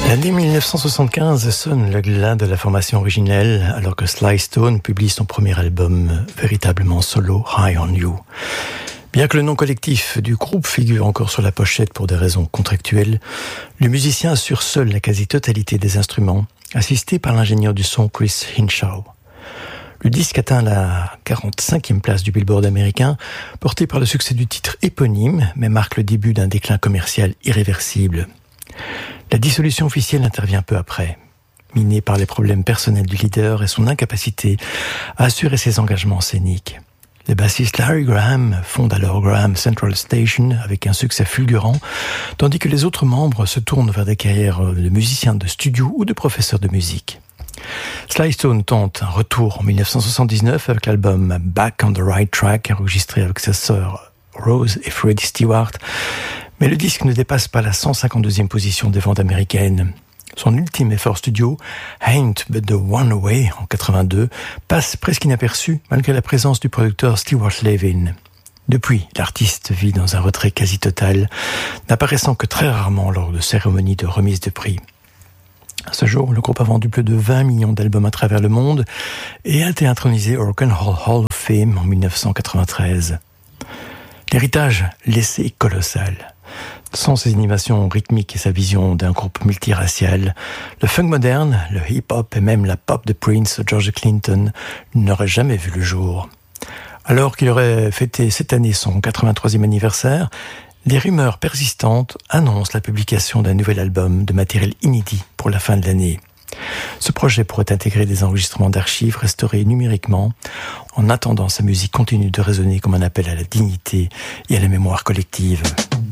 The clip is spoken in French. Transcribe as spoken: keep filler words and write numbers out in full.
L'année mille neuf cent soixante-quinze sonne le glas de la formation originelle alors que Sly Stone publie son premier album véritablement solo, High on You. Bien que le nom collectif du groupe figure encore sur la pochette pour des raisons contractuelles, le musicien assure seul la quasi-totalité des instruments, assisté par l'ingénieur du son Chris Hinshaw. Le disque atteint la quarante-cinquième place du Billboard américain, porté par le succès du titre éponyme, mais marque le début d'un déclin commercial irréversible. La dissolution officielle intervient peu après, minée par les problèmes personnels du leader et son incapacité à assurer ses engagements scéniques. Le bassiste Larry Graham fonde alors Graham Central Station avec un succès fulgurant, tandis que les autres membres se tournent vers des carrières de musiciens de studio ou de professeurs de musique. Sly Stone tente un retour en mille neuf cent soixante-dix-neuf avec l'album Back on the Right Track, enregistré avec sa sœur Rose et Freddie Stewart, mais le disque ne dépasse pas la cent cinquante-deuxième position des ventes américaines. Son ultime effort studio, Ain't But The One Way, en quatre-vingt-deux, passe presque inaperçu malgré la présence du producteur Stewart Levin. Depuis, l'artiste vit dans un retrait quasi total, n'apparaissant que très rarement lors de cérémonies de remise de prix. À ce jour, le groupe a vendu plus de vingt millions d'albums à travers le monde et a été intronisé au Rock and Roll Hall of Fame en mille neuf cent quatre-vingt-treize. L'héritage laissé est colossal. Sans ses innovations rythmiques et sa vision d'un groupe multiracial, le funk moderne, le hip-hop et même la pop de Prince ou George Clinton n'auraient jamais vu le jour. Alors qu'il aurait fêté cette année son quatre-vingt-troisième anniversaire, des rumeurs persistantes annoncent la publication d'un nouvel album de matériel inédit pour la fin de l'année. Ce projet pourrait intégrer des enregistrements d'archives restaurés numériquement. En attendant, sa musique continue de résonner comme un appel à la dignité et à la mémoire collective.